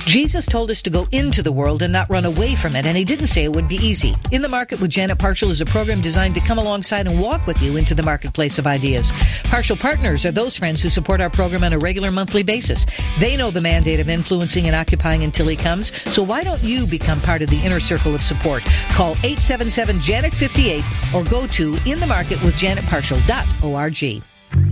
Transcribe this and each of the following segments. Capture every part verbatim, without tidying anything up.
Jesus told us to go into the world and not run away from it, and he didn't say it would be easy. In the Market with Janet Parshall is a program designed to come alongside and walk with you into the marketplace of ideas. Parshall Partners are those friends who support our program on a regular monthly basis. They know the mandate of influencing and occupying until he comes, so why don't you become part of the inner circle of support? Call eight seven seven, Janet fifty-eight or go to in the market with janet parshall dot org.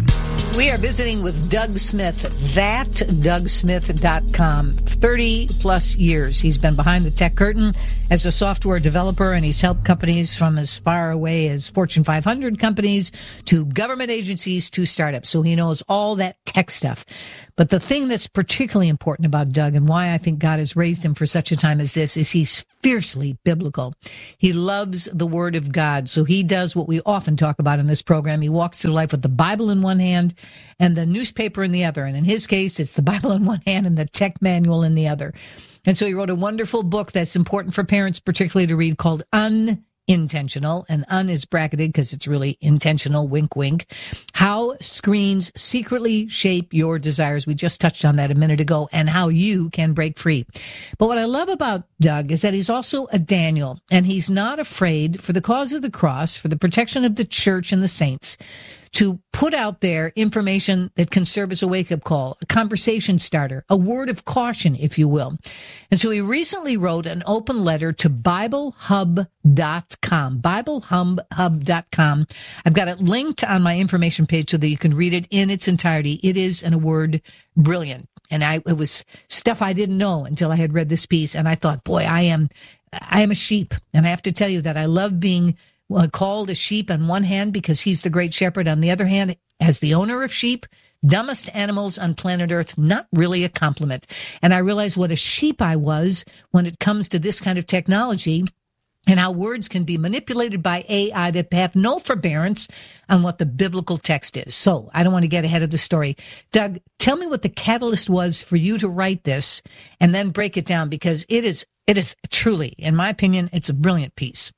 We are visiting with Doug Smith, that doug smith dot com. thirty plus years. He's been behind the tech curtain as a software developer, and he's helped companies from as far away as Fortune five hundred companies to government agencies to startups. So he knows all that tech stuff. But the thing that's particularly important about Doug, and why I think God has raised him for such a time as this, is he's fiercely biblical. He loves the Word of God. So he does what we often talk about in this program. He walks through life with the Bible in one hand and the newspaper in the other. And in his case, it's the Bible in one hand and the tech manual in the other. And so he wrote a wonderful book that's important for parents particularly to read called Unintentional. And un is bracketed because it's really intentional, wink, wink. How screens secretly shape your desires. We just touched on that a minute ago, and how you can break free. But what I love about Doug is that he's also a Daniel, and he's not afraid, for the cause of the cross, for the protection of the church and the saints, to put out there information that can serve as a wake-up call, a conversation starter, a word of caution, if you will. And so he recently wrote an open letter to Bible Hub dot com, Bible Hub dot com. I've got it linked on my information page so that you can read it in its entirety. It is, in a word, brilliant. And I, it was stuff I didn't know until I had read this piece. And I thought, boy, I am, I am a sheep. And I have to tell you that I love being Well, called a sheep on one hand because he's the great shepherd. On the other hand, as the owner of sheep, dumbest animals on planet Earth, not really a compliment. And I realized what a sheep I was when it comes to this kind of technology and how words can be manipulated by A I that have no forbearance on what the biblical text is. So I don't want to get ahead of the story. Doug, tell me what the catalyst was for you to write this and then break it down, because it is, it is truly, in my opinion, it's a brilliant piece.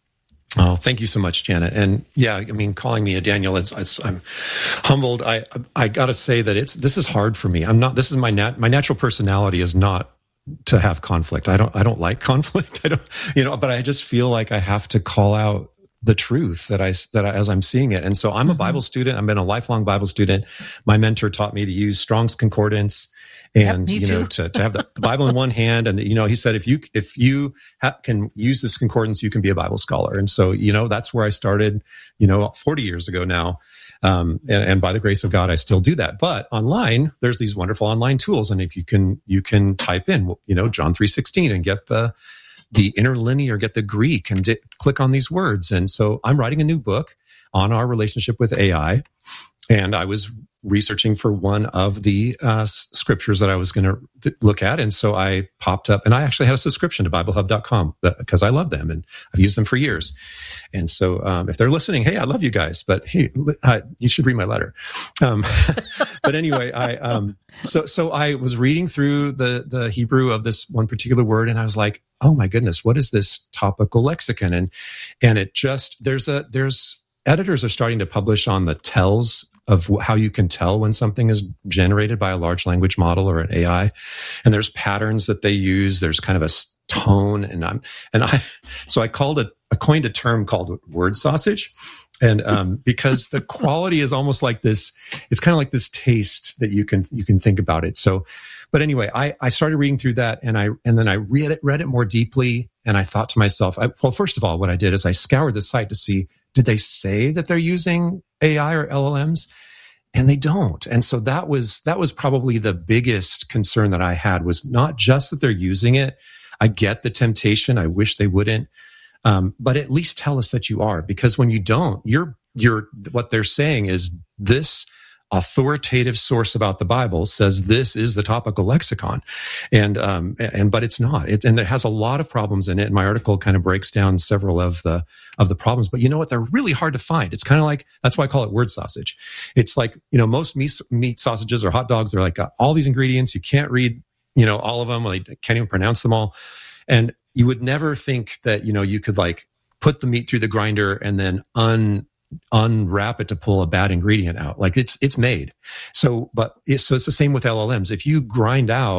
Oh, thank you so much, Janet. And yeah, I mean, calling me a Daniel, it's, it's I'm humbled. I, I gotta say that it's, this is hard for me. I'm not, this is my nat, my natural personality is not to have conflict. I don't, I don't like conflict. I don't, you know, but I just feel like I have to call out the truth that I, that I, as I'm seeing it. And so I'm a Bible student. I've been a lifelong Bible student. My mentor taught me to use Strong's Concordance. And, yep, you know, to, to have the Bible in one hand. And, you know, he said, if you, if you ha- can use this concordance, you can be a Bible scholar. And so, you know, that's where I started, you know, forty years ago now. Um, and, and by the grace of God, I still do that. But online, there's these wonderful online tools. And if you can, you can type in, you know, John three sixteen and get the, the interlinear, get the Greek and di- click on these words. And so I'm writing a new book on our relationship with A I. And I was researching for one of the uh, scriptures that I was going to th- look at. And so I popped up, and I actually had a subscription to Bible Hub dot com because I love them and I've used them for years. And so um, if they're listening, hey, I love you guys, but hey, uh, you should read my letter. Um, but anyway, I um, so so I was reading through the the Hebrew of this one particular word, and I was like, oh my goodness, what is this topical lexicon? And and it just there's a there's editors are starting to publish on the tells of how you can tell when something is generated by a large language model or an A I. And there's patterns that they use. There's kind of a tone. And I'm, and I, so I called it, I coined a term called word sausage. And, um, because the quality is almost like this, it's kind of like this taste that you can, you can think about it. So, but anyway, I, I started reading through that, and I, and then I read it, read it more deeply. And I thought to myself, I, well, first of all, what I did is I scoured the site to see, did they say that they're using A I or L L Ms? And they don't. And so that was, that was probably the biggest concern that I had, was not just that they're using it. I get the temptation. I wish they wouldn't. Um, but at least tell us that you are, because when you don't, you're, you're, what they're saying is this authoritative source about the Bible says this is the topical lexicon. And, um, and, but it's not. It, and it has a lot of problems in it. And my article kind of breaks down several of the, of the problems. But you know what? They're really hard to find. It's kind of like, that's why I call it word sausage. It's like, you know, most meat, meat sausages or hot dogs, they're like got all these ingredients. You can't read, you know, all of them. They can't even pronounce them all. And you would never think that, you know, you could like put the meat through the grinder and then un, unwrap it to pull a bad ingredient out. Like it's, it's made. So, but it's, so it's the same with L L Ms. If you grind out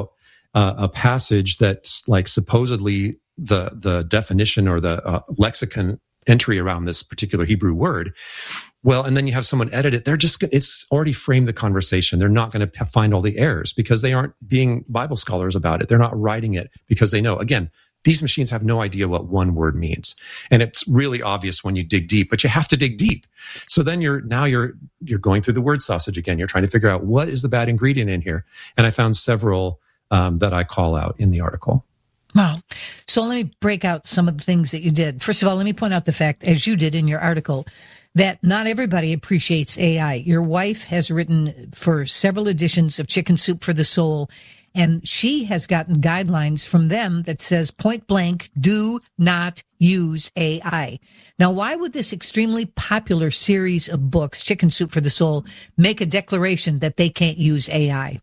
uh, a passage that's like supposedly the the definition or the uh, lexicon entry around this particular Hebrew word. Well, and then you have someone edit it. They're just, it's already framed the conversation. They're not going to find all the errors because they aren't being Bible scholars about it. They're not writing it because they know. Again, these machines have no idea what one word means. And it's really obvious when you dig deep, but you have to dig deep. So then you're, now you're, you're going through the word sausage again. You're trying to figure out what is the bad ingredient in here. And I found several um, that I call out in the article. Wow. So let me break out some of the things that you did. First of all, let me point out the fact, as you did in your article, that not everybody appreciates A I. Your wife has written for several editions of Chicken Soup for the Soul, and she has gotten guidelines from them that says point blank, do not use A I. Now, why would this extremely popular series of books, Chicken Soup for the Soul, make a declaration that they can't use A I?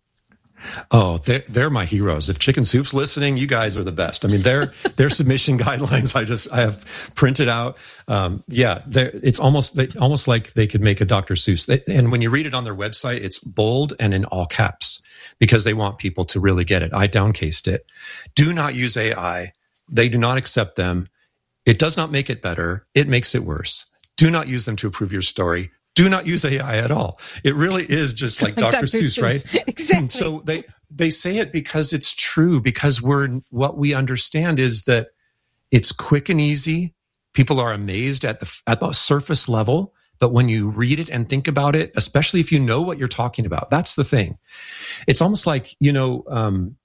Oh, they're, they're my heroes. If Chicken Soup's listening, you guys are the best. I mean, their their submission guidelines, I just I have printed out. Um, yeah, it's almost they, almost like they could make a Doctor Seuss. They, and when you read it on their website, it's bold and in all caps because they want people to really get it. I downcased it. Do not use A I. They do not accept them. It does not make it better. It makes it worse. Do not use them to approve your story. Do not use A I at all. It really is just like, like Doctor Seuss, Seuss, right? Exactly. So they, they say it because it's true, because we're, what we understand is that it's quick and easy. People are amazed at the, at the surface level. But when you read it and think about it, especially if you know what you're talking about, that's the thing. It's almost like, you know, um,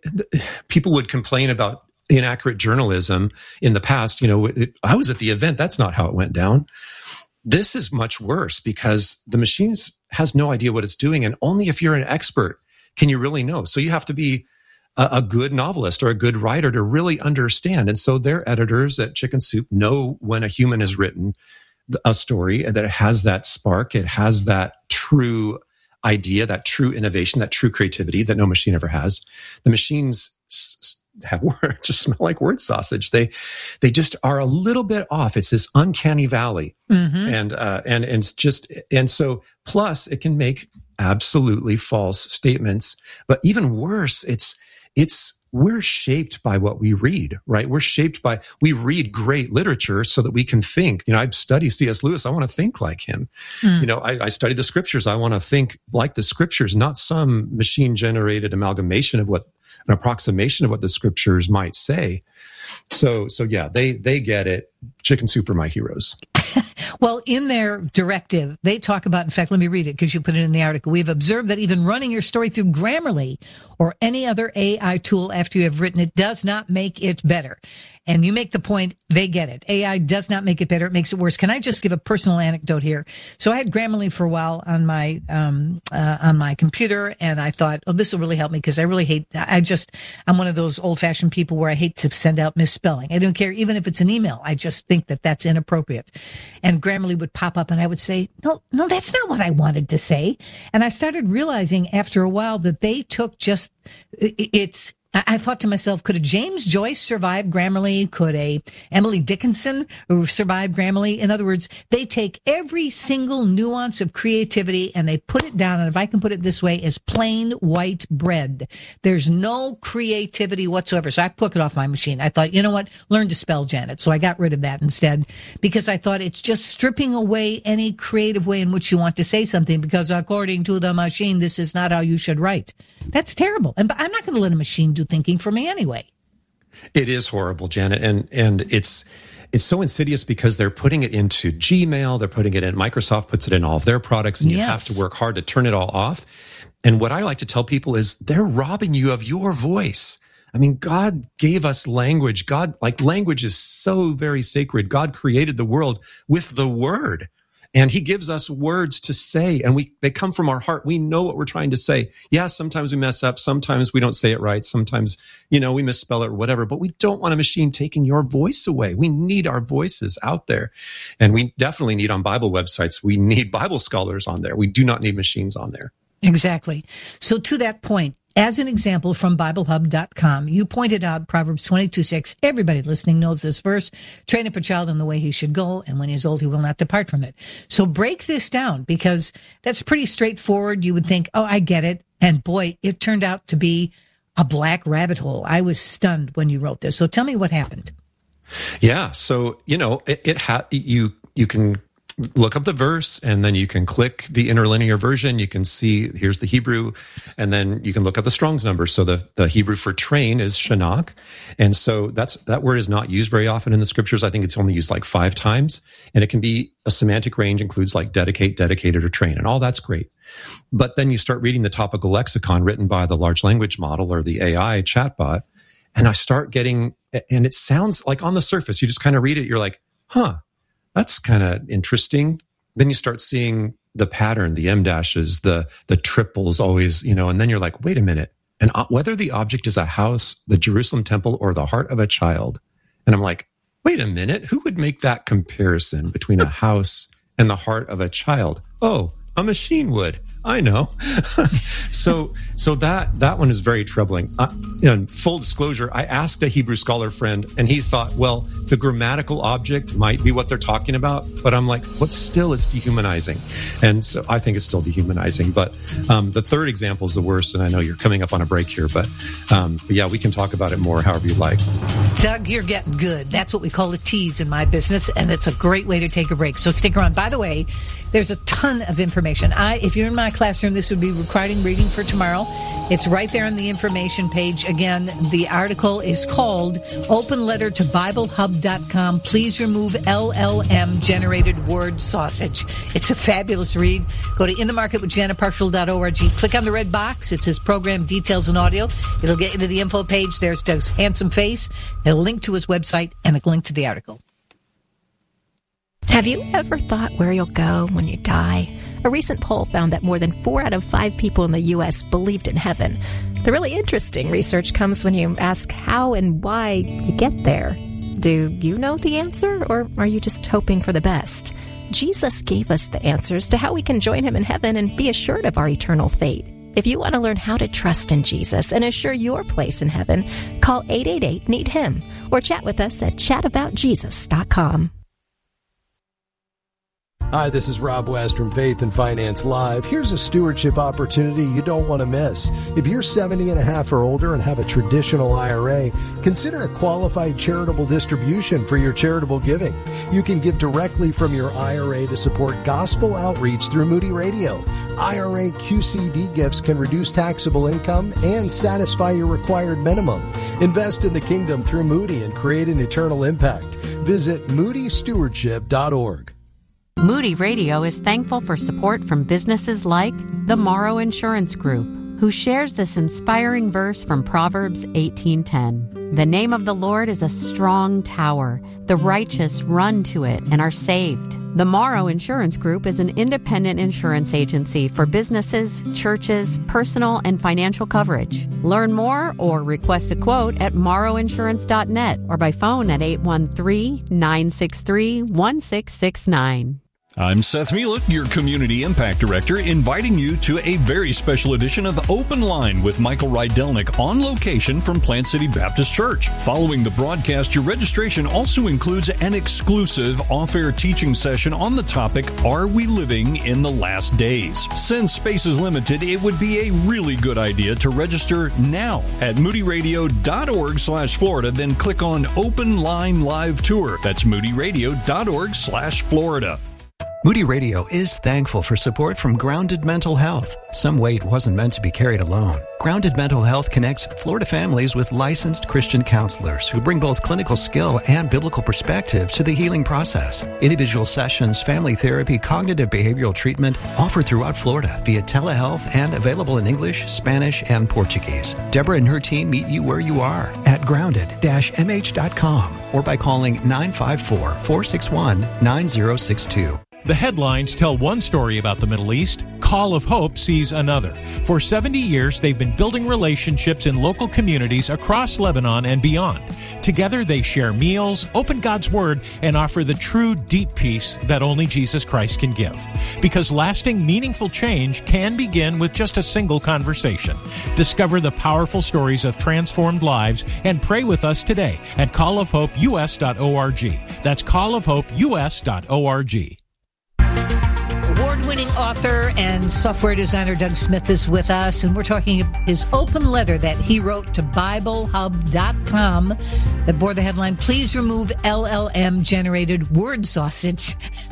people would complain about inaccurate journalism in the past. You know, it, I was at the event. That's not how it went down. This is much worse because the machine has no idea what it's doing. And only if you're an expert can you really know. So you have to be a, a good novelist or a good writer to really understand. And so their editors at Chicken Soup know when a human has written a story and that it has that spark. It has that true idea, that true innovation, that true creativity that no machine ever has. The machines have word, just smell like word sausage. They, they just are a little bit off. It's this uncanny valley. Mm-hmm. And, uh, and, and it's just, and so plus it can make absolutely false statements, but even worse, it's, it's, we're shaped by what we read, right? We're shaped by, we read great literature so that we can think. You know, I study C S Lewis. I want to think like him. Mm. You know, I, I study the scriptures. I want to think like the scriptures, not some machine generated amalgamation of what, an approximation of what the scriptures might say. So, so yeah, they, they get it. Chicken Soup are my heroes. Well, in their directive, they talk about, in fact, let me read it because you put it in the article. We've observed that even running your story through Grammarly or any other A I tool after you have written it does not make it better. And you make the point, they get it. A I does not make it better. It makes it worse. Can I just give a personal anecdote here? So I had Grammarly for a while on my, um, uh, on my computer. And I thought, oh, this will really help me because I really hate, I just, I'm one of those old fashioned people where I hate to send out misspelling. I don't care. Even if it's an email, I just think that that's inappropriate. And Grammarly would pop up and I would say, no, no, that's not what I wanted to say. And I started realizing after a while that they took just, it's, I thought to myself, could a James Joyce survive Grammarly? Could a Emily Dickinson survive Grammarly? In other words, they take every single nuance of creativity and they put it down. And if I can put it this way, as plain white bread. There's no creativity whatsoever. So I took it off my machine. I thought, you know what? Learn to spell, Janet. So I got rid of that instead because I thought it's just stripping away any creative way in which you want to say something because according to the machine, this is not how you should write. That's terrible. And I'm not going to let a machine do thinking for me anyway. It is horrible, Janet. And, and it's, it's so insidious because they're putting it into Gmail. They're putting it in, Microsoft puts it in all of their products and you yes. have to work hard to turn it all off. And what I like to tell people is they're robbing you of your voice. I mean, God gave us language. God, like language is so very sacred. God created the world with the word. And he gives us words to say, and we they come from our heart. We know what we're trying to say. Yeah, sometimes we mess up. Sometimes we don't say it right. Sometimes, you know, we misspell it or whatever. But we don't want a machine taking your voice away. We need our voices out there. And we definitely need on Bible websites, we need Bible scholars on there. We do not need machines on there. Exactly. So to that point, as an example from Bible Hub dot com, you pointed out Proverbs twenty-two six. Everybody listening knows this verse. Train up a child in the way he should go, and when he is old, he will not depart from it. So break this down because that's pretty straightforward. You would think, oh, I get it. And boy, it turned out to be a black rabbit hole. I was stunned when you wrote this. So tell me what happened. Yeah. So, you know, it, it ha- you, you can look up the verse and then you can click the interlinear version. You can see here's the Hebrew, and then you can look up the Strong's number. So the, the Hebrew for train is shanach. And so that's, that word is not used very often in the scriptures. I think it's only used like five times, and it can be a semantic range, includes like dedicate, dedicated, or train, and all that's great. But then you start reading the topical lexicon written by the large language model or the A I chatbot, and I start getting, and it sounds like on the surface, you just kind of read it. You're like, huh, that's kind of interesting. Then you start seeing the pattern, the em dashes, the the triples always, you know, and then you're like, wait a minute. And whether the object is a house, the Jerusalem temple, or the heart of a child. And I'm like, wait a minute, who would make that comparison between a house and the heart of a child? Oh, a machine would. I know. so, so that, that one is very troubling. Uh, in full disclosure, I asked a Hebrew scholar friend, and he thought, well, the grammatical object might be what they're talking about, but I'm like, but still, it's dehumanizing. And so I think it's still dehumanizing. But um, the third example is the worst, and I know you're coming up on a break here, but, um, but yeah, we can talk about it more however you like. Doug, you're getting good. That's what we call a tease in my business, and it's a great way to take a break. So stick around. By the way, there's a ton of information. I, if you're in my classroom, this would be required reading for tomorrow. It's right there on the information page. Again, the article is called Open Letter to Bible Hub dot com. Please remove L L M generated word sausage. It's a fabulous read. Go to in the market with janet partial dot org. Click on the red box. It says program details and audio. It'll get you to the info page. There's Doug's handsome face, a link to his website, and a link to the article. Have you ever thought where you'll go when you die? A recent poll found that more than four out of five people in the U S believed in heaven. The really interesting research comes when you ask how and why you get there. Do you know the answer, or are you just hoping for the best? Jesus gave us the answers to how we can join him in heaven and be assured of our eternal fate. If you want to learn how to trust in Jesus and assure your place in heaven, call eight eight eight, need him or chat with us at chat about jesus dot com. Hi, this is Rob West from Faith and Finance Live. Here's a stewardship opportunity you don't want to miss. If you're seventy and a half or older and have a traditional I R A, consider a qualified charitable distribution for your charitable giving. You can give directly from your I R A to support gospel outreach through Moody Radio. I R A Q C D gifts can reduce taxable income and satisfy your required minimum. Invest in the kingdom through Moody and create an eternal impact. Visit moody stewardship dot org. Moody Radio is thankful for support from businesses like the Morrow Insurance Group, who shares this inspiring verse from Proverbs eighteen ten. The name of the Lord is a strong tower. The righteous run to it and are saved. The Morrow Insurance Group is an independent insurance agency for businesses, churches, personal, and financial coverage. Learn more or request a quote at morrow insurance dot net or by phone at eight one three, nine six three, one six six nine. I'm Seth Mielek, your Community Impact Director, inviting you to a very special edition of Open Line with Michael Rydelnik on location from Plant City Baptist Church. Following the broadcast, your registration also includes an exclusive off-air teaching session on the topic, Are We Living in the Last Days? Since space is limited, it would be a really good idea to register now at moody radio dot org slash Florida, then click on Open Line Live Tour. That's moody radio dot org slash Florida. Moody Radio is thankful for support from Grounded Mental Health. Some weight wasn't meant to be carried alone. Grounded Mental Health connects Florida families with licensed Christian counselors who bring both clinical skill and biblical perspective to the healing process. Individual sessions, family therapy, cognitive behavioral treatment offered throughout Florida via telehealth and available in English, Spanish, and Portuguese. Deborah and her team meet you where you are at grounded dash m h dot com or by calling nine five four, four six one, nine zero six two. The headlines tell one story about the Middle East. Call of Hope sees another. For seventy years, they've been building relationships in local communities across Lebanon and beyond. Together, they share meals, open God's Word, and offer the true, deep peace that only Jesus Christ can give. Because lasting, meaningful change can begin with just a single conversation. Discover the powerful stories of transformed lives and pray with us today at call of hope u s dot org. That's call of hope u s dot org. Award-winning writing author and software designer Doug Smith is with us, and we're talking his open letter that he wrote to Bible Hub dot com that bore the headline, "Please remove L L M-generated word sausage."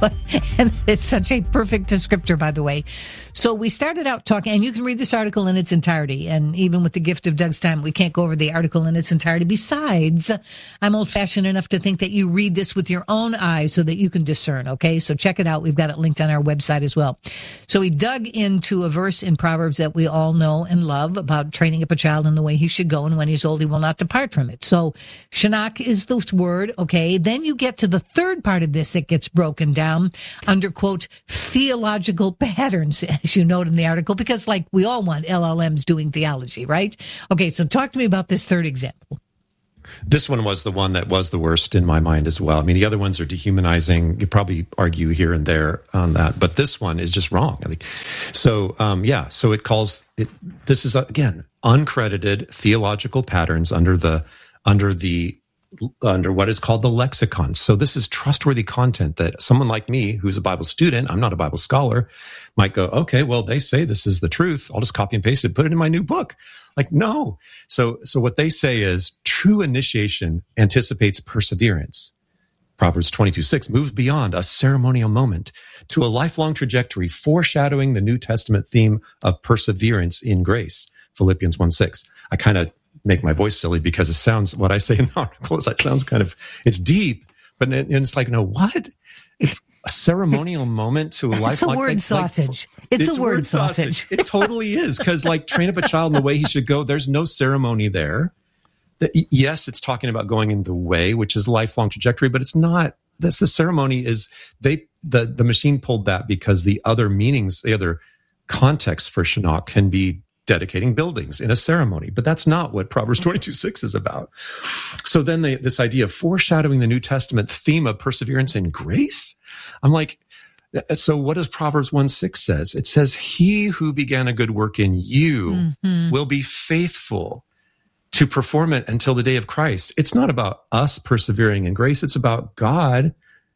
And it's such a perfect descriptor, by the way. So we started out talking, and you can read this article in its entirety, and even with the gift of Doug's time, we can't go over the article in its entirety. Besides, I'm old-fashioned enough to think that you read this with your own eyes so that you can discern, okay? So check it out. We've got it linked on our website as well. So he dug into a verse in Proverbs that we all know and love about training up a child in the way he should go, and when he's old, he will not depart from it. So Shinnach is the word, okay? Then you get to the third part of this that gets broken down under, quote, theological patterns, as you note in the article, because like we all want L L Ms doing theology, right? Okay, so talk to me about this third example. This one was the one that was the worst in my mind as well. I mean, the other ones are dehumanizing. You probably argue here and there on that, but this one is just wrong. I think. So, um, yeah, so it calls it, this is, again, uncredited theological patterns under the, under the, under what is called the lexicon. So this is trustworthy content that someone like me, who's a Bible student, I'm not a Bible scholar, might go, okay, well, they say this is the truth. I'll just copy and paste it, put it in my new book. Like, no. So, so what they say is true initiation anticipates perseverance. Proverbs twenty-two six moves beyond a ceremonial moment to a lifelong trajectory, foreshadowing the New Testament theme of perseverance in grace. Philippians one six. I kind of make my voice silly because it sounds, what I say in the article is that sounds kind of, it's deep, but it, and it's like, no, what? A ceremonial moment to a life. It's a like, word like, sausage. It's, it's a word, word sausage. sausage. It totally is. Cause like train up a child in the way he should go. There's no ceremony there. The, yes, it's talking about going in the way, which is lifelong trajectory, but it's not, that's the ceremony is they, the, the machine pulled that because the other meanings, the other context for Shinnach can be dedicating buildings in a ceremony, but that's not what Proverbs twenty-two six is about. So then they, this idea of foreshadowing the New Testament theme of perseverance in grace, I'm like, so what does Proverbs one six says? It says, he who began a good work in you mm-hmm. will be faithful to perform it until the day of Christ. It's not about us persevering in grace. It's about God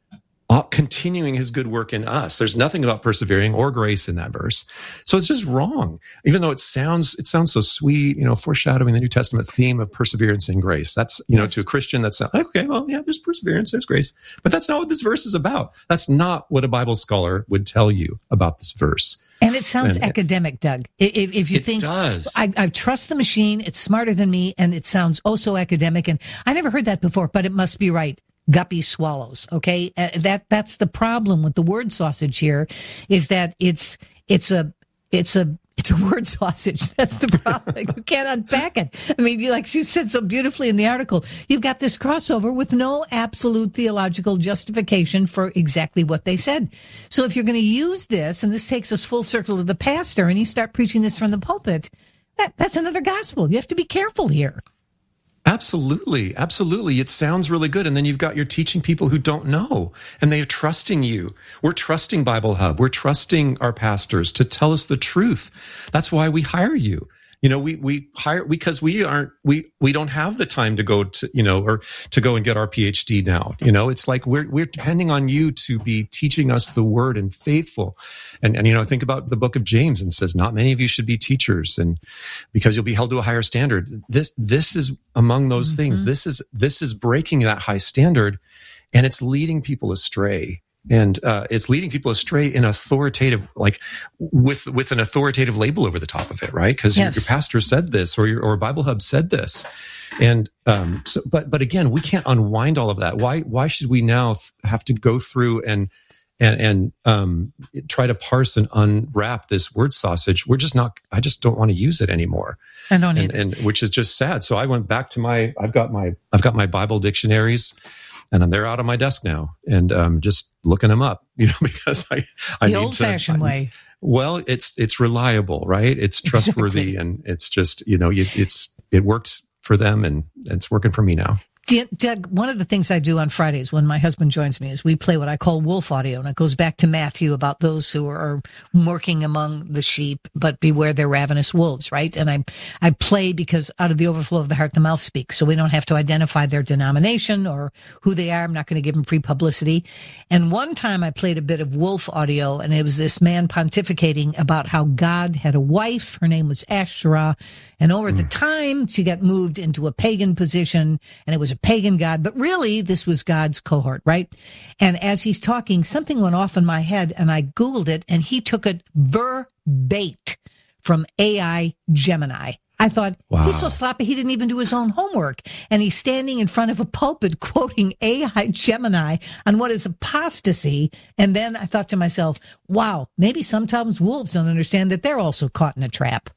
continuing his good work in us. There's nothing about persevering or grace in that verse. So it's just wrong. Even though it sounds, it sounds so sweet, you know, foreshadowing the New Testament theme of perseverance in grace. That's, you know, yes. To a Christian, that's like, okay, well, yeah, there's perseverance, there's grace. But that's not what this verse is about. That's not what a Bible scholar would tell you about this verse. And it sounds and academic, it, Doug. If, if you it think, does. I, I trust the machine, it's smarter than me, and it sounds oh so academic. And I never heard that before, but it must be right. Guppy swallows. Okay. Uh, that, that's the problem with the word sausage here is that it's, it's a, it's a, it's a word sausage. That's the problem. You can't unpack it. I mean, like you said so beautifully in the article, you've got this crossover with no absolute theological justification for exactly what they said. So if you're going to use this, and this takes us full circle to the pastor, and you start preaching this from the pulpit, that, that's another gospel. You have to be careful here. Absolutely. Absolutely. It sounds really good. And then you've got, you're teaching people who don't know and they're trusting you. We're trusting Bible Hub. We're trusting our pastors to tell us the truth. That's why we hire you. You know, we, we hire because we aren't, we, we don't have the time to go to, you know, or to go and get our P H D now. You know, it's like we're, we're depending on you to be teaching us the word and faithful. And, and, you know, think about the book of James and says, not many of you should be teachers and because you'll be held to a higher standard. This, this is among those mm-hmm. things. This is, this is breaking that high standard and it's leading people astray. And uh, it's leading people astray in authoritative, like with with an authoritative label over the top of it, right? Because yes. your, your pastor said this, or your or Bible Hub said this, and um, so. But but again, we can't unwind all of that. Why why should we now have to go through and and and um, try to parse and unwrap this word sausage? We're just not. I just don't want to use it anymore. I don't and, and which is just sad. So I went back to my. I've got my. I've got my Bible dictionaries. And they're out on my desk now, and um, just looking them up, you know, because I, I the need old-fashioned to, way. Well, it's it's reliable, right? It's trustworthy, exactly. And it's just, you know, it, it's it works for them, and it's working for me now. Doug, one of the things I do on Fridays when my husband joins me is we play what I call wolf audio, and it goes back to Matthew about those who are working among the sheep, but beware their ravenous wolves, right? And I I play because out of the overflow of the heart, the mouth speaks, so we don't have to identify their denomination or who they are. I'm not going to give them free publicity. And one time I played a bit of wolf audio, and it was this man pontificating about how God had a wife. Her name was Asherah, and over mm. the time she got moved into a pagan position, and it was a pagan god, but really this was God's cohort, right? And as he's talking, something went off in my head, and I Googled it, and he took it verbatim from A I Gemini. I thought, wow. He's so sloppy, he didn't even do his own homework. And he's standing in front of a pulpit quoting A I Gemini on what is apostasy. And then I thought to myself, wow, maybe sometimes wolves don't understand that they're also caught in a trap.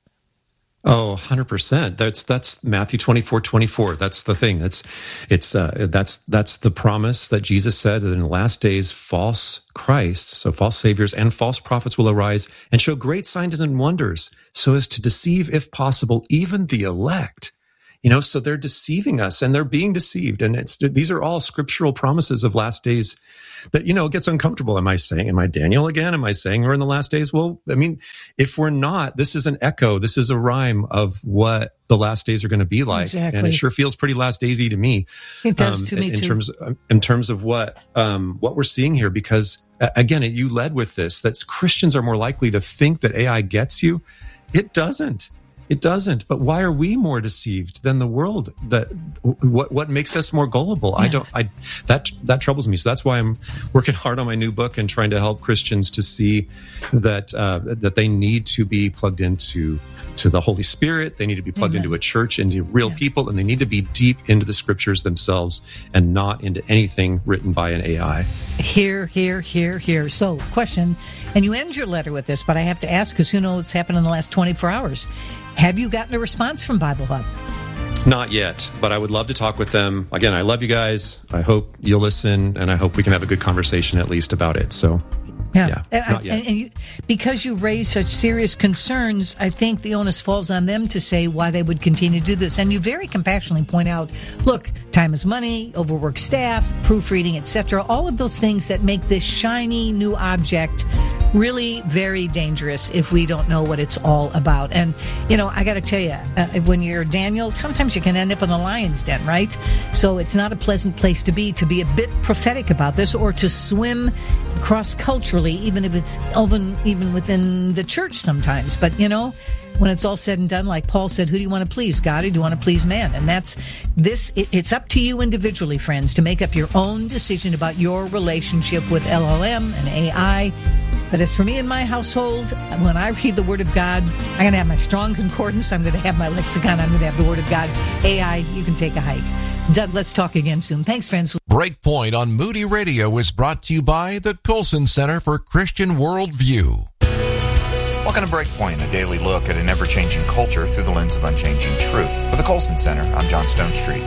Oh, one hundred percent. That's, that's Matthew twenty-four twenty-four. That's the thing. That's, it's, uh, that's, that's the promise that Jesus said that in the last days, false Christs, so false saviors and false prophets will arise and show great signs and wonders so as to deceive, if possible, even the elect. You know, so they're deceiving us and they're being deceived. And it's, these are all scriptural promises of last days that, you know, it gets uncomfortable. Am I saying, am I Daniel again? Am I saying we're in the last days? Well, I mean, if we're not, this is an echo. This is a rhyme of what the last days are going to be like. Exactly. And it sure feels pretty last daysy to me. It does um, to me in too. Terms, in terms of what, um, what we're seeing here, because again, you led with this, that Christians are more likely to think that A I gets you. It doesn't. It doesn't. But why are we more deceived than the world? That what what makes us more gullible? Yeah. I don't. I that that troubles me. So that's why I'm working hard on my new book and trying to help Christians to see that uh, that they need to be plugged into to the Holy Spirit. They need to be plugged Amen. Into a church, into real yeah. people, and they need to be deep into the scriptures themselves and not into anything written by an A I. Here, here, here, here. So, question, and you end your letter with this, but I have to ask because who knows what's happened in the last twenty-four hours. Have you gotten a response from Bible Hub? Not yet, but I would love to talk with them. Again, I love you guys. I hope you'll listen, and I hope we can have a good conversation at least about it. So, yeah, yeah not yet. And, and you, because you've raised such serious concerns, I think the onus falls on them to say why they would continue to do this. And you very compassionately point out, look, time is money, overworked staff, proofreading, et cetera, all of those things that make this shiny new object really very dangerous if we don't know what it's all about. And, you know, I got to tell you, uh, when you're Daniel, sometimes you can end up in the lion's den, right? So it's not a pleasant place to be, to be a bit prophetic about this or to swim cross-culturally, even if it's even, even within the church sometimes. But, you know, when it's all said and done, like Paul said, who do you want to please, God, or do you want to please man? And that's this. It, it's up to you individually, friends, to make up your own decision about your relationship with L L M and A I. But as for me and my household, when I read the Word of God, I'm going to have my strong concordance. I'm going to have my lexicon. I'm going to have the Word of God. A I, you can take a hike. Doug, let's talk again soon. Thanks, friends. Breakpoint on Moody Radio is brought to you by the Colson Center for Christian Worldview. Welcome to Breakpoint, a daily look at an ever-changing culture through the lens of unchanging truth. For the Colson Center, I'm John Stone Street.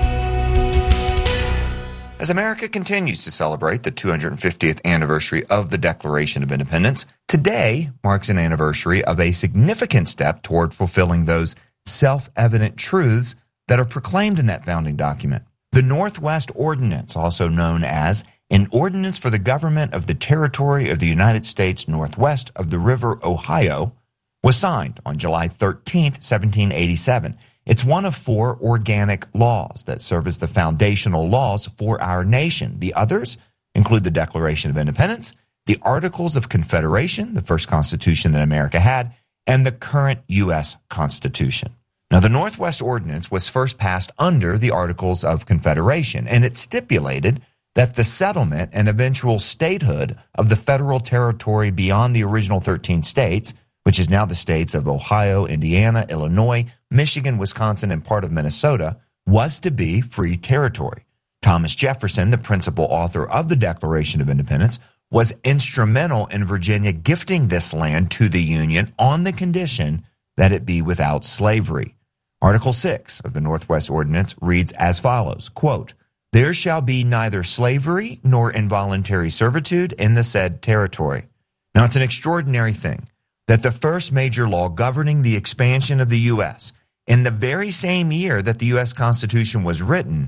As America continues to celebrate the two hundred fiftieth anniversary of the Declaration of Independence, today marks an anniversary of a significant step toward fulfilling those self-evident truths that are proclaimed in that founding document. The Northwest Ordinance, also known as an ordinance for the government of the territory of the United States northwest of the River Ohio, was signed on July thirteenth, seventeen eighty-seven. It's one of four organic laws that serve as the foundational laws for our nation. The others include the Declaration of Independence, the Articles of Confederation, the first constitution that America had, and the current U S Constitution. Now, the Northwest Ordinance was first passed under the Articles of Confederation, and it stipulated that the settlement and eventual statehood of the federal territory beyond the original thirteen states, which is now the states of Ohio, Indiana, Illinois, Michigan, Wisconsin, and part of Minnesota, was to be free territory. Thomas Jefferson, the principal author of the Declaration of Independence, was instrumental in Virginia gifting this land to the Union on the condition that it be without slavery. Article six of the Northwest Ordinance reads as follows, quote, "There shall be neither slavery nor involuntary servitude in the said territory." Now, it's an extraordinary thing that the first major law governing the expansion of the U S in the very same year that the U S Constitution was written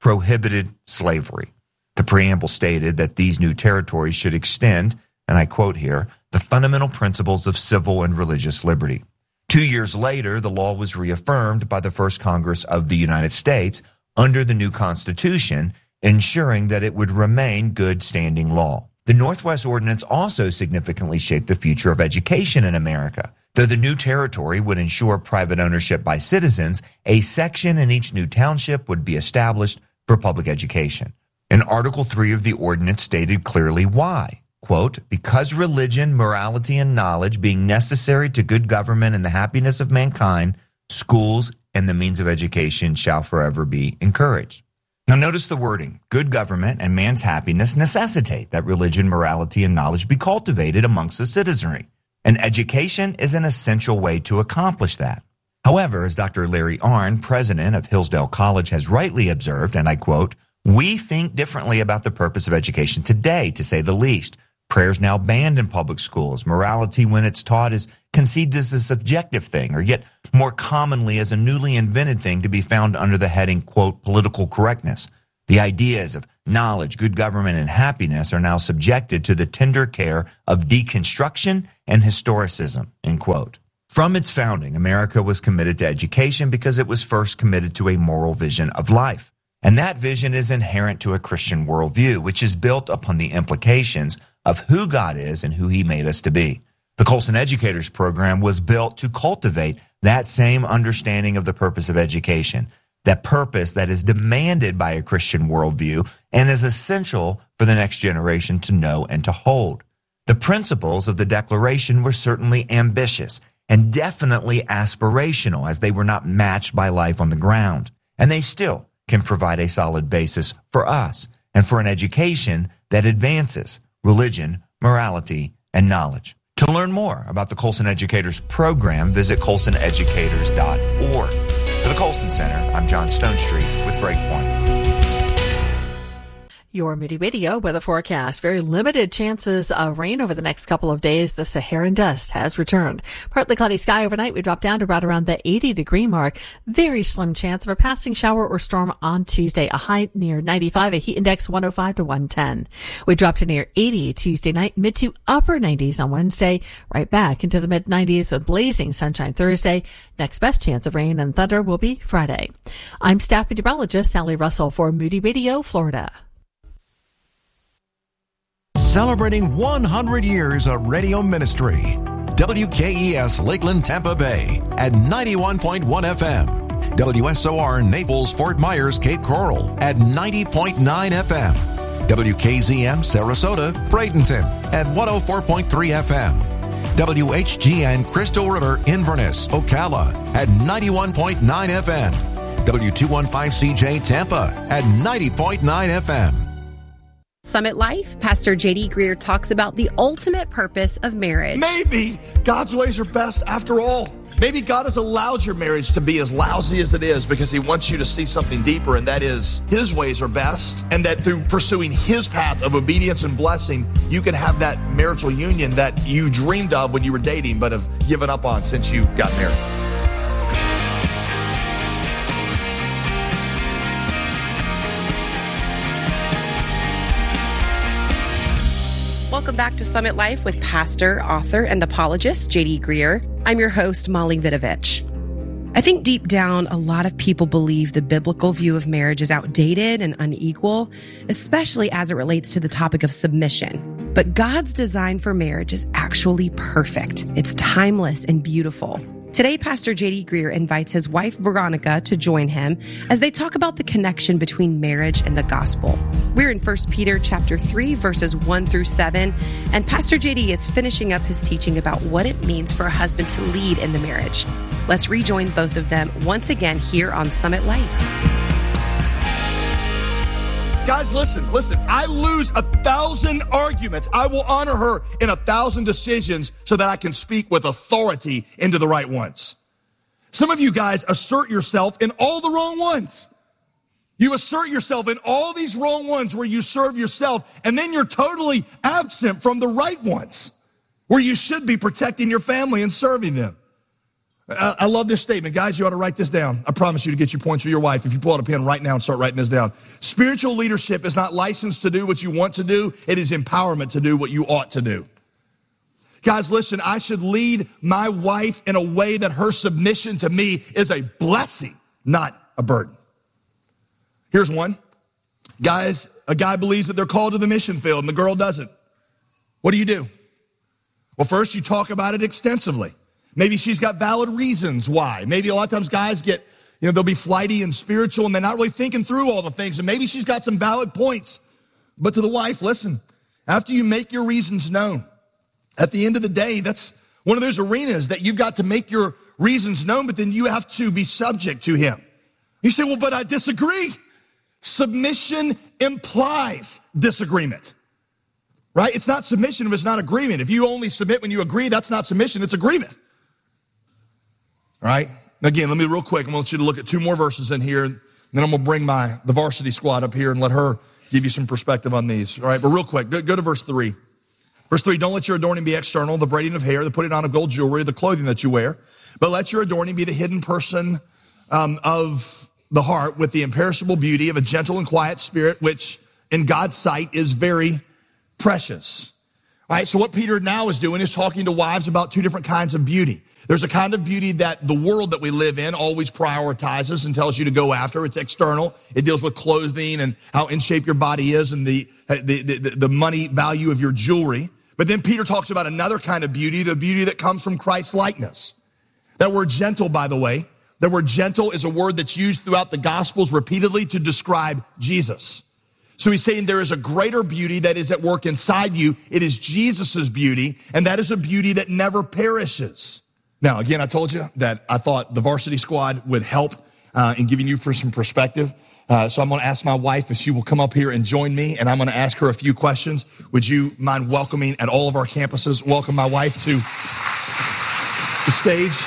prohibited slavery. The preamble stated that these new territories should extend, and I quote here, the fundamental principles of civil and religious liberty. Two years later, the law was reaffirmed by the First Congress of the United States under the new Constitution, ensuring that it would remain good standing law. The Northwest Ordinance also significantly shaped the future of education in America. Though the new territory would ensure private ownership by citizens, a section in each new township would be established for public education. And Article three of the ordinance stated clearly why. Quote, because religion, morality, and knowledge being necessary to good government and the happiness of mankind, schools and the means of education shall forever be encouraged. Now notice the wording. Good government and man's happiness necessitate that religion, morality, and knowledge be cultivated amongst the citizenry. And education is an essential way to accomplish that. However, as Doctor Larry Arnn, president of Hillsdale College, has rightly observed, and I quote, we think differently about the purpose of education today, to say the least. Prayer is now banned in public schools. Morality, when it's taught, is conceived as a subjective thing, or yet more commonly as a newly invented thing to be found under the heading, quote, political correctness. The ideas of knowledge, good government, and happiness are now subjected to the tender care of deconstruction and historicism, end quote. From its founding, America was committed to education because it was first committed to a moral vision of life. And that vision is inherent to a Christian worldview, which is built upon the implications of who God is and who he made us to be. The Colson Educators Program was built to cultivate that same understanding of the purpose of education, that purpose that is demanded by a Christian worldview and is essential for the next generation to know and to hold. The principles of the Declaration were certainly ambitious and definitely aspirational, as they were not matched by life on the ground. And they still can provide a solid basis for us and for an education that advances religion, morality, and knowledge. To learn more about the Colson Educators Program, visit colson educators dot org. For the Colson Center, I'm John Stonestreet with Breakpoint. Your Moody Radio weather forecast. Very limited chances of rain over the next couple of days. The Saharan dust has returned. Partly cloudy sky overnight. We drop down to right around the eighty degree mark. Very slim chance of a passing shower or storm on Tuesday. A high near ninety-five, a heat index one oh five to one ten. We drop to near eighty Tuesday night, mid to upper nineties on Wednesday. Right back into the mid nineties with blazing sunshine Thursday. Next best chance of rain and thunder will be Friday. I'm staff meteorologist Sally Russell for Moody Radio, Florida. Celebrating one hundred years of radio ministry. W K E S Lakeland, Tampa Bay at ninety-one point one F M. W S O R Naples, Fort Myers, Cape Coral at ninety point nine F M. W K Z M Sarasota, Bradenton at one oh four point three F M. W H G N Crystal River, Inverness, Ocala at ninety-one point nine F M. W two fifteen C J Tampa at ninety point nine F M. Summit Life, Pastor J D Greer talks about the ultimate purpose of marriage. Maybe God's ways are best after all. Maybe God has allowed your marriage to be as lousy as it is because he wants you to see something deeper, and that is his ways are best, and that through pursuing his path of obedience and blessing, you can have that marital union that you dreamed of when you were dating but have given up on since you got married. Welcome back to Summit Life with pastor, author, and apologist J D Greer. I'm your host, Molly Vidovich. I think deep down, a lot of people believe the biblical view of marriage is outdated and unequal, especially as it relates to the topic of submission. But God's design for marriage is actually perfect. It's timeless and beautiful. Today, Pastor J D Greer invites his wife, Veronica, to join him as they talk about the connection between marriage and the gospel. We're in First Peter chapter three, verses one through seven, and Pastor J D is finishing up his teaching about what it means for a husband to lead in the marriage. Let's rejoin both of them once again here on Summit Life. Guys, listen, listen. I lose a thousand arguments. I will honor her in a thousand decisions so that I can speak with authority into the right ones. Some of you guys assert yourself in all the wrong ones. You assert yourself in all these wrong ones where you serve yourself, and then you're totally absent from the right ones where you should be protecting your family and serving them. I, I love this statement. Guys, you ought to write this down. I promise you to get your points with your wife if you pull out a pen right now and start writing this down. Spiritual leadership is not licensed to do what you want to do. It is empowerment to do what you ought to do. Guys, listen, I should lead my wife in a way that her submission to me is a blessing, not a burden. Here's one. Guys, a guy believes that they're called to the mission field and the girl doesn't. What do you do? Well, first you talk about it extensively. Maybe she's got valid reasons why. Maybe a lot of times guys get, you know, they'll be flighty and spiritual and they're not really thinking through all the things. And maybe she's got some valid points. But to the wife, listen, after you make your reasons known, at the end of the day, that's one of those arenas that you've got to make your reasons known, but then you have to be subject to him. You say, well, but I disagree. Submission implies disagreement, right? It's not submission if it's not agreement. If you only submit when you agree, that's not submission, it's agreement. All right? Again, let me real quick, I want you to look at two more verses in here, and then I'm going to bring my the varsity squad up here and let her give you some perspective on these. All right, but real quick, go, go to verse three. Verse three, don't let your adorning be external, the braiding of hair, the putting on of gold jewelry, the clothing that you wear, but let your adorning be the hidden person um, of the heart with the imperishable beauty of a gentle and quiet spirit, which in God's sight is very precious. All right, so what Peter now is doing is talking to wives about two different kinds of beauty. There's a kind of beauty that the world that we live in always prioritizes and tells you to go after. It's external. It deals with clothing and how in shape your body is and the, the, the, the money value of your jewelry. But then Peter talks about another kind of beauty, the beauty that comes from Christ's likeness. That word gentle, by the way, the word gentle is a word that's used throughout the Gospels repeatedly to describe Jesus. So he's saying there is a greater beauty that is at work inside you. It is Jesus's beauty, and that is a beauty that never perishes. Now, again, I told you that I thought the varsity squad would help uh, in giving you for some perspective. Uh, so I'm going to ask my wife if she will come up here and join me, and I'm going to ask her a few questions. Would you mind welcoming at all of our campuses? Welcome my wife to the stage.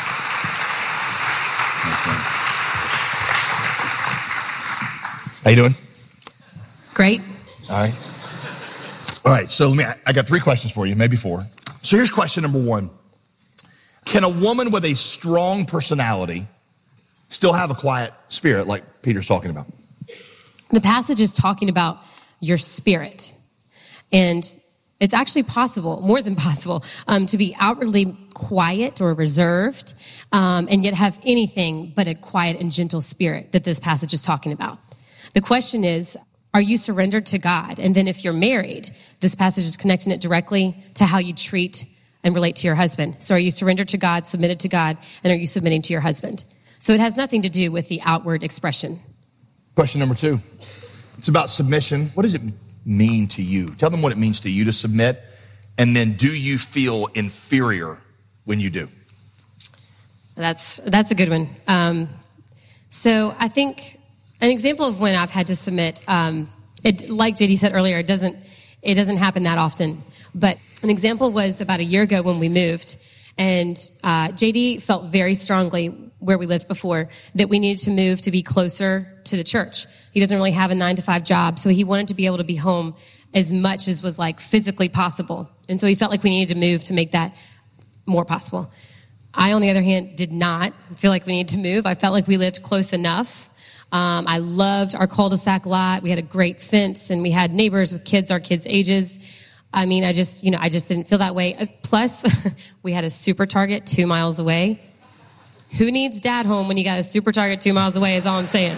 How you doing? Great. All right. All right. So let me, I got three questions for you, maybe four. So here's question number one. Can a woman with a strong personality still have a quiet spirit like Peter's talking about? The passage is talking about your spirit. And it's actually possible, more than possible, um, to be outwardly quiet or reserved um, and yet have anything but a quiet and gentle spirit that this passage is talking about. The question is, are you surrendered to God? And then if you're married, this passage is connecting it directly to how you treat and relate to your husband. So are you surrendered to God, submitted to God, and are you submitting to your husband? So it has nothing to do with the outward expression. Question number two. It's about submission. What does it mean to you? Tell them what it means to you to submit. And then do you feel inferior when you do? That's that's a good one. Um, so I think an example of when I've had to submit, um, it, like J D said earlier, it doesn't it doesn't happen that often. But an example was about a year ago when we moved, and uh, J D felt very strongly where we lived before that we needed to move to be closer to the church. He doesn't really have a nine to five job, so he wanted to be able to be home as much as was like physically possible. And so he felt like we needed to move to make that more possible. I, on the other hand, did not feel like we needed to move. I felt like we lived close enough. Um, I loved our cul-de-sac lot. We had a great fence, and we had neighbors with kids our kids' ages. I mean, I just, you know, I just didn't feel that way. Plus, we had a Super Target two miles away. Who needs dad home when you got a Super Target two miles away is all I'm saying.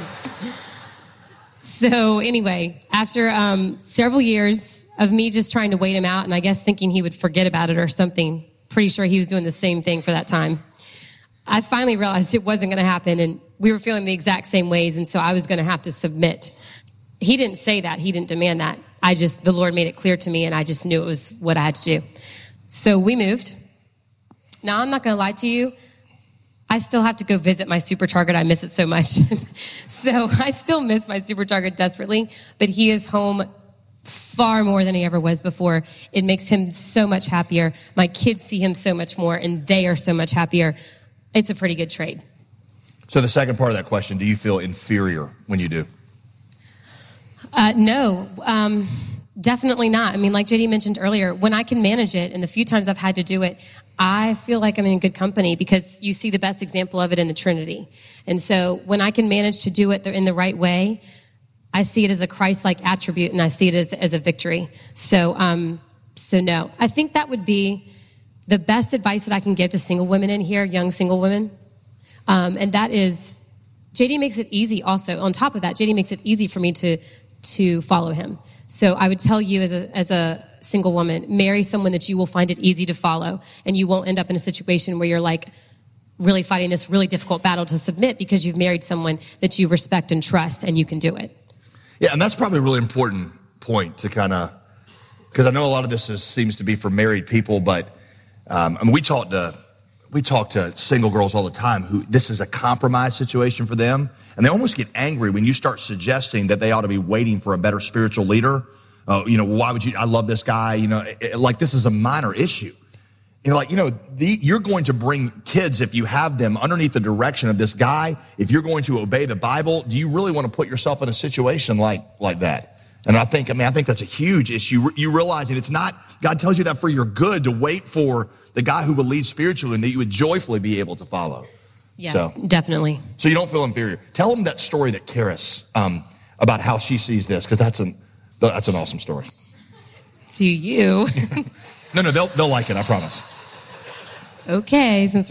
So anyway, after um, several years of me just trying to wait him out, and I guess thinking he would forget about it or something, pretty sure he was doing the same thing for that time, I finally realized it wasn't going to happen, and we were feeling the exact same ways, and so I was going to have to submit. He didn't say that. He didn't demand that. I just, the Lord made it clear to me, and I just knew it was what I had to do. So we moved. Now, I'm not going to lie to you. I still have to go visit my Super Target. I miss it so much. So I still miss my Super Target desperately, but he is home far more than he ever was before. It makes him so much happier. My kids see him so much more, and they are so much happier. It's a pretty good trade. So the second part of that question, do you feel inferior when you do? Uh, no. Um, definitely not. I mean, like J D mentioned earlier, when I can manage it, and the few times I've had to do it, I feel like I'm in good company because you see the best example of it in the Trinity. And so when I can manage to do it in the right way, I see it as a Christ-like attribute, and I see it as, as a victory. So, um, so no. I think that would be the best advice that I can give to single women in here, young single women. Um, and that is, J D makes it easy also. On top of that, J D makes it easy for me to to follow him. So I would tell you as a as a single woman, marry someone that you will find it easy to follow, and you won't end up in a situation where you're like really fighting this really difficult battle to submit because you've married someone that you respect and trust, and you can do it. Yeah, and that's probably a really important point to kind of, because I know a lot of this is, seems to be for married people, but um, I mean, we talk to we talk to single girls all the time who this is a compromise situation for them, and they almost get angry when you start suggesting that they ought to be waiting for a better spiritual leader. Uh, you know, why would you? I love this guy. You know, it, it, like this is a minor issue. You're like, you know, the, you're going to bring kids, if you have them underneath the direction of this guy, if you're going to obey the Bible, do you really want to put yourself in a situation like, like that? And I think, I mean, I think that's a huge issue. You realizing it's not, God tells you that for your good to wait for the guy who will lead spiritually and that you would joyfully be able to follow. Yeah, so, definitely. So you don't feel inferior. Tell them that story that Karis, um, about how she sees this, because that's an, that's an awesome story. To you. no, no, they'll, they'll like it, I promise. Okay, since we're